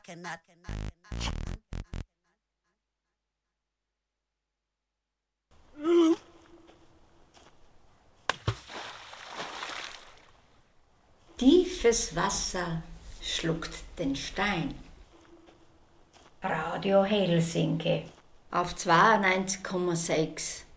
Tiefes Wasser schluckt den Stein. Radio Helsinki Auf 92,6.